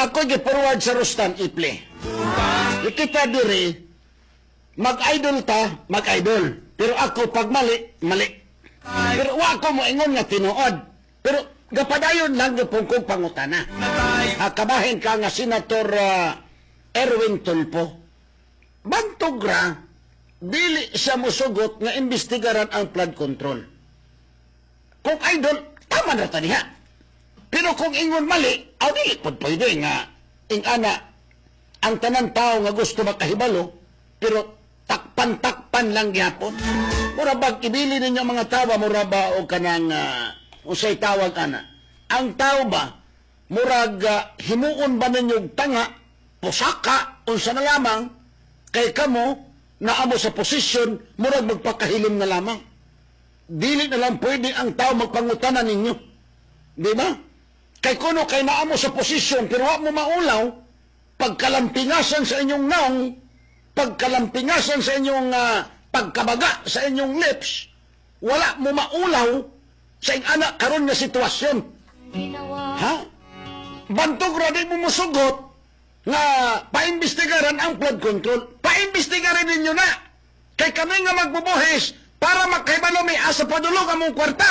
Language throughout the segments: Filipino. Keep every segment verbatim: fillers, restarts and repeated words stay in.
Ako gi-forward sa Rustan Iple. Ikita diri, mag-idol ta, mag-idol. Pero ako pag mali, mali. Pero wa ko mo ingon nga tinuod. Pero gapadayon lang gapong kong pangutana. Kabahin ka nga Senator uh, Erwin Tulfo. Bantog ra, dili siya musugot nga imbestigaran ang flood control. Kung idol, tama na taniha. Pero kung ingon mali, aw dili pod pwede nga ing ana ang tanan tao nga gusto makahibalo, pero takpan-takpan lang gyapon. Mura bag ibili ninyo mga tawa, mura ba o kanang uh, usay tawag ana. Ang tao ba, murag uh, himuon ba ninyo tanga, pusaka, unsa na lamang, kay kamo, naamo sa posisyon, murag magpakahilim na lamang. Dili na lang pwede ang tao magpangutanan ninyo. Di ba? Kay kuno kay naamo sa posisyon, pero wa mo maulaw, pagkalampingasan sa inyong naong, pagkalampingasan sa inyong uh, pagkabaga sa inyong lips, wala mo maulaw sa iyong anak karon nga sitwasyon. Ha? Bantog ra di mo musugot nga paimbestigaran ang flood control. Paimbestigaran ninyo na. Kay kami nga magbubuhis para makahibalo may asa padulog ang mong kwarta.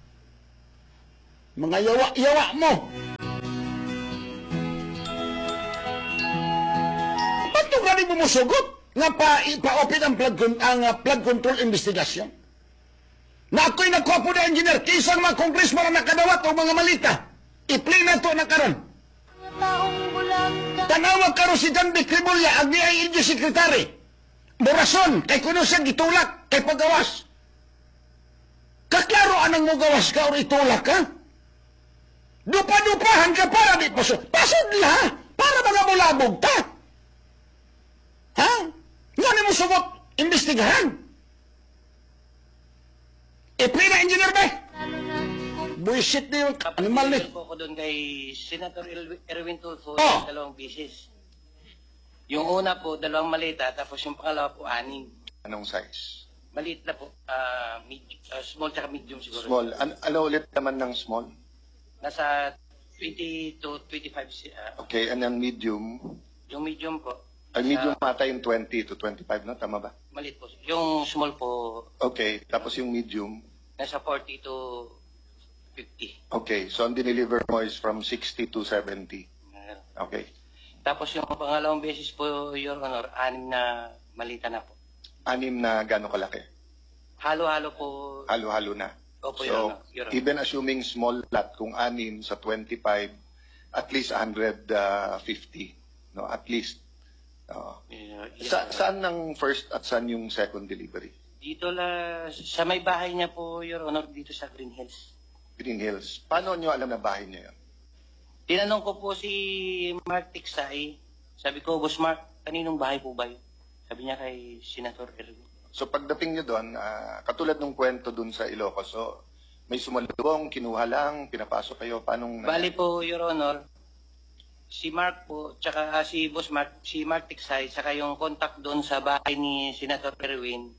Mga yawa-yawa mo. Bantog ra di mo musugot nga pa ipa-open ang flood, ang uh, flood control investigation. Na ako'y nagkuha po na engineer, kisang mga kongresman na nakadawat o mga malita. I-play na ito na karon. Tanawag karon si John B. Cribulya, ang D I L G Secretary. Morason, kay kuno siya gitulak, kay pagawas. Kaklaro anang mo gawas ka o itulak ka? Dupa-dupahan ka para di paso. Pasod la, para mga mulabog ta. Ha? Nga mo sugot, imbestigahan. I-play na engineer ba? Buisit na yung animal ni. Po ko doon kay Senator Erwin Tulfo, Oh. dalawang bisis. Yung una po, dalawang malita, tapos yung pangalawa po, anim. Anong size? Maliit na po, ah, mid- ah, small tsaka medium siguro. Small. An ano ulit naman ng small? Nasa twenty to twenty-five, si- ah, Okay, and then medium? yung medium po. Ay, nasa- medium mata yung twenty to twenty-five, no? Tama ba? Maliit po. Yung small po, Okay, tapos yung medium? nasa forty to fifty. Okay, so ang dineliver mo is from sixty to seventy. Okay. Tapos yung pangalawang beses po, Your Honor, anim na malita na po. Anim na gano'ng kalaki? Halo-halo po. Halo-halo na. Opo, Your So, Honor. Your Honor. even assuming small lot, kung anim sa twenty-five, at least one hundred fifty. No, at least. Oo. Yeah, yes, Sa, Your Honor. saan ng first at saan yung second delivery? Dito la, sa may bahay niya po, Your Honor, dito sa Green Hills. Green Hills. Paano nyo alam na bahay niya yun? Tinanong ko po si Mark Tiksay. Sabi ko, Boss Mark, kaninong bahay po ba yun? Sabi niya kay Senator Erwin. So pagdating nyo doon, ah, katulad ng kwento doon sa Ilocos, so may sumalubong, kinuha lang, pinapasok kayo, paanong... Bali po, Your Honor, si Mark po, tsaka ah, si Boss Mark, si Mark Tiksay, tsaka yung contact doon sa bahay ni Senator Erwin,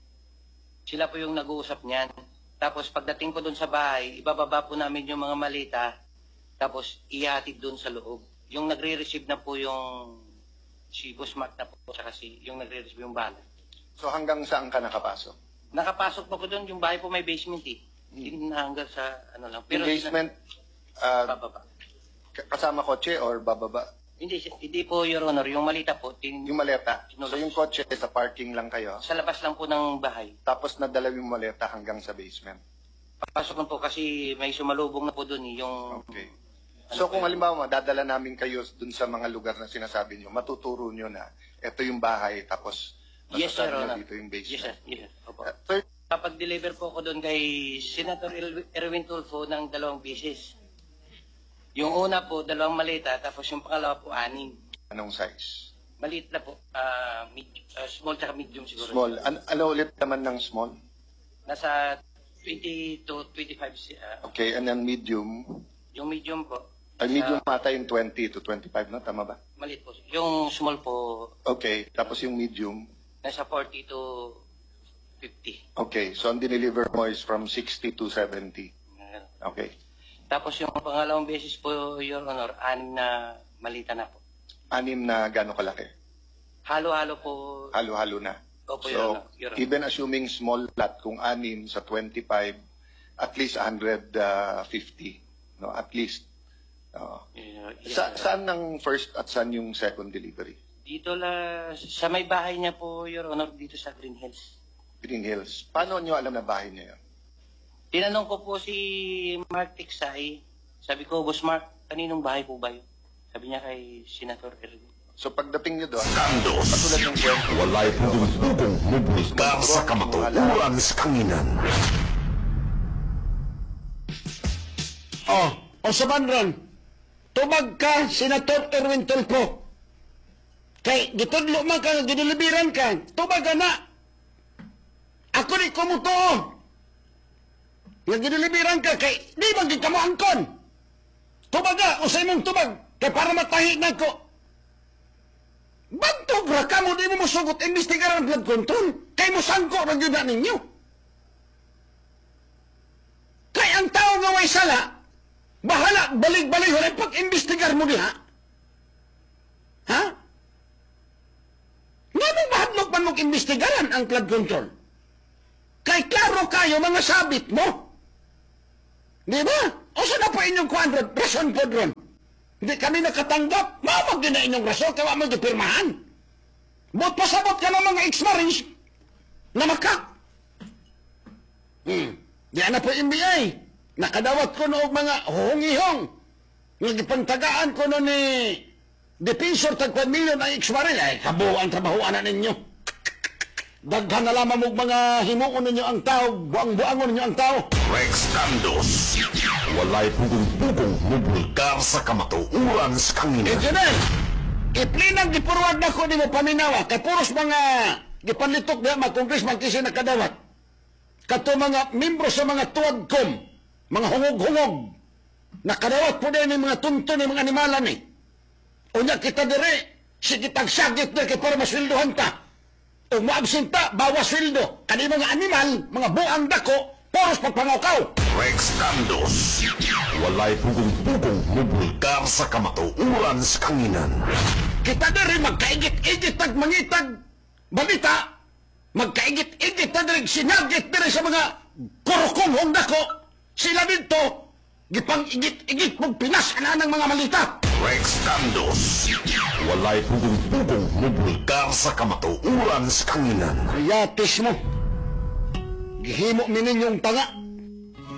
sila po yung nag-uusap niyan. Tapos pagdating ko doon sa bahay, ibababa po namin yung mga malita, tapos ihatid doon sa loob. Yung nagre-receive na po yung si Boss Mark na po, tsaka si, yung nagre-receive yung bala. So hanggang saan ka nakapasok? Nakapasok po ko doon, yung bahay po may basement eh. Hindi na hanggang sa ano lang. Yung basement, ah, Bababa. kasama kotse or bababa? Hindi, hindi po, Your Honor. Yung malita po, tin, Yung maleta. So yung kotse sa parking lang kayo, sa labas lang po ng bahay. tapos nadala yung maleta hanggang sa basement. Papasok na po kasi may sumalubong na po doon eh, yung... Okay. So kung halimbawa, dadala namin kayo dun sa mga lugar na sinasabi nyo, matuturo nyo na ito yung bahay, tapos Yes, Your masasabi nyo Honor. dito yung Yes, sir. basement. Yes, sir. Opo. Uh, third, Kapag deliver po ako doon kay Senator El- Erwin Tulfo ng dalawang bisis. Yung una po, dalawang malita, tapos yung pangalawa po, anim. anong size? Maliit na po, ah, mid- ah, small tsaka medium siguro. Small. An ano ulit naman ng small? Nasa twenty to twenty-five, si- ah, Okay, and then medium? yung medium po. Ay, nasa- medium mata yung twenty to twenty-five, no? Tama ba? Maliit po. Yung small po, Okay, tapos yung medium? nasa forty to fifty. Okay, so ang dineliver mo is from sixty to seventy. Okay. Tapos yung pangalawang beses po, Your Honor, anim na malita na po. Anim na gano'ng kalaki? Halo-halo po. Halo-halo na. Opo, So, Your Honor. Your Honor. even assuming small lot, kung anim sa twenty-five, at least one hundred fifty. No? At least. Oo. Uh, yes, Sa, Your Honor. saan ng first at saan yung second delivery? Dito la, sa may bahay niya po, Your Honor, dito sa Green Hills. Green Hills. Paano nyo alam na bahay niya yun? Tinanong ko po si Mark Tiksay, sabi ko, Boss Mark, kaninong bahay po ba yun? Sabi niya kay Senator Erwin. So pagdating nyo doon, Kandos. katulad ng kwento, Walay pugong-pugong mubulkar sa kamatuuran sa kanginan. Oh, o sa banron, tubag ka, Senator Erwin Tulfo. Kay, gitudlo man ka, ginilibiran ka, tubag ka na. Ako ni kumuto. Nga ginilibiran ka, kay, di ba gikamu angkon? Tubag ka, usay mong tubag, kay para matahi na ko. Bantog ra ka mo, di mo musugot, imbestigar ang blood control. Kay mo sangko ra gyud na ninyo. Kay ang tao nga way sala, bahala, balik-balik, wala pag-imbestigar mo diha. Ha? Nga mo mahadlok man mong imbestigaran ang flood control. Kay klaro kayo mga sabit mo. Di ba? O sa na po inyong kwadron, rason po dron. Hindi kami nakatanggap. Mawag din na inyong rason, kaya mo dipirmahan. Bot pasabot ka ng mga ex-marines na makak. Hmm. Di na po M B A. Nakadawat ko noong mga hungihong. Nagipangtagaan ko no ni Defensor tagpad milyon ang ex-marine. Ay, kabuang trabahoan na ninyo. Daghan na lamang mong mga himuon ninyo ang tao, buang-buangon ninyo ang tao. Rex Kandos. Walay pugong-pugong mubulkar sa kamatuuran sa kanginan. Ito na. Iplinang gipurwag na ko di mo paminawa. Kay puros mga gipanlitok na mga congressman kasi nakadawat. Kato mga membro sa mga tuwagkom, mga hungog-hungog. Nakadawat po din yung mga tunto ng mga animalan eh. Unya kita dire, sige tagsagit na kay para maswildohan ta. O maabsinta, bawas sweldo. Kani mga animal, mga buang dako, poros pagpangukaw. Rex Kandos. Walay pugong-pugong mubulkar sa kamatuuran sa kanginan. Kita dire magkaigit-igit tag mangitag balita. Magkaigit-igit na dire sinagit dire sa mga kurukong dako. Sila dito, gipang igit-igit mong pinas ana ng mga malita. Rex Kandos. Walay pugong-pugong mubulkar sa kamatuuran sa kanginan. Yatis mo. Gihimo mi ninyong tanga.